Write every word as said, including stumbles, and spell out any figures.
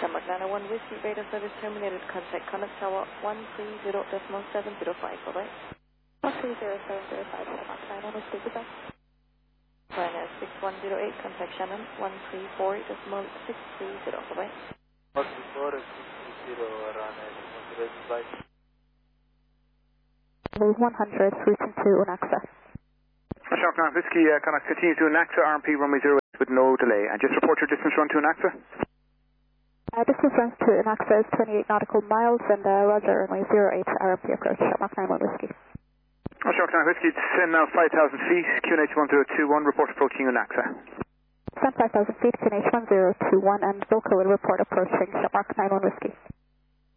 Shamrock nine one Whiskey, radar service terminated. Contact Connaught Tower one three zero decimal seven zero five. Bye-bye. one three zero seven zero five, Shamrock nine one Whiskey, goodbye. Ryanair six one zero eight, contact Shannon one three four decimal six three zero. Bye-bye. one three four six three zero, Ryanair six one zero eight, goodbye. one hundred, route to Unaxa. Sharp nine Whiskey, uh, Connaught continue to Unaxa, R M P runway zero eight with no delay. And just report your distance run to Unaxa. Uh, distance runs to Unaxa is twenty-eight nautical miles, and uh, Roger, runway zero eight, R M P approach, Shamrock nine one Whiskey. Sharp nine Whiskey, descend now five thousand feet, Q N H one zero two one, report approaching Unaxa. Descend five thousand feet, Q N H one zero two one, and Volco will report approaching Shamrock nine one Whiskey.